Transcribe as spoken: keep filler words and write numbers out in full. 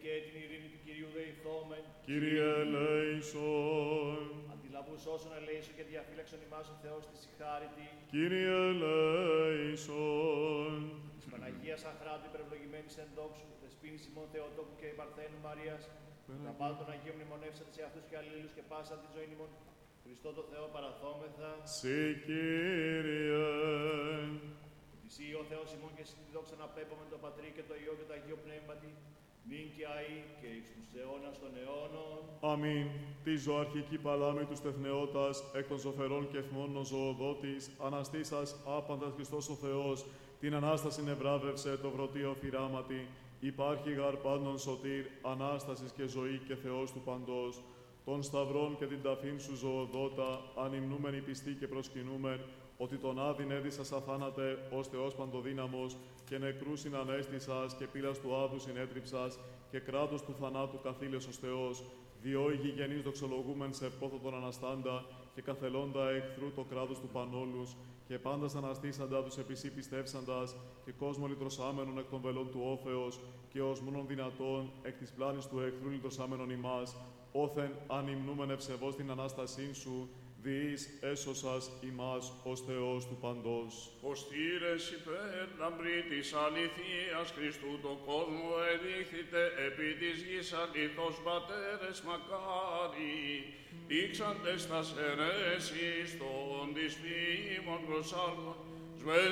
και την ειρήνη του Κυρίου δεηθόμεν. Κύριε ελέησον. Αντιλαβούς όσων ελέησον και διαφύλαξον ημάς ο Θεός της συγχάρητη. Κύριε ελέησον. Της Παναγίας Αχράτου υπερευλογημένης εν δόξου, δεσπίνης ημών Θεοτόκου και η Παρθένου Μαρίας, τα πάντα των Αγίων μνημονεύσατε σε αυτούς και αλλήλους και πάσα τη ζωή ημών. Χριστό το Θεό παραθόμεθα. Συ Κύριε. Εσύ ο Θεός ημών και εσύ τη δόξα να πέπουμε το Πατρί και το Υιό και το Αγίο Πνεύματι, νυν και αεί και εις τους αιώνας των αιώνων. Αμήν. Τη ζωαρχική παλάμη του στεθνεώτας, εκ των ζωφερών και εθνών ο ζωοδότης, αναστήσας άπαντας Χριστός ο Θεός, την Ανάσταση ευράβευσε το βρωτίο φυράματι, υπάρχει γαρ πάντων σωτήρ, Ανάστασης και ζωή και Θεός του παντός. Των σταυρών και την ταφήν σου ζωοδότα, ανυμνούμενοι πιστοί και προσκυνούμεν, ότι τον Άδην έδισας αθάνατε ως Θεός παντοδύναμος και νεκρούς συνανέστησας και πύλας του Άδου συνέτριψας και κράτος του θανάτου καθήλιος ως Θεός, διό ηγηγενείς δοξολογούμεν σε πόθο τον Αναστάντα και καθελώντα εχθρού το κράτος του Πανόλους και πάντας αναστήσαντα τους επισή πιστεύσαντας και κόσμο λυτρωσάμενον εκ των βελών του όφεως και ως μόνον δυνατόν εκ της πλάνης του εχθρού λυτρωσάμενον ημάς, όθεν ανυμνούμεν ευσεβώς την Ανάστασήν σου, διείς έσωσας ημάς ως Θεός του παντός. Ποστήρες υπέρ λαμπρή της αληθείας Χριστού το κόσμο ερήχθητε επί της γης αληθώς πατέρες μακάρι, ήξαντες τας αιρέσεις των της ποιμων προσάλγων, σμες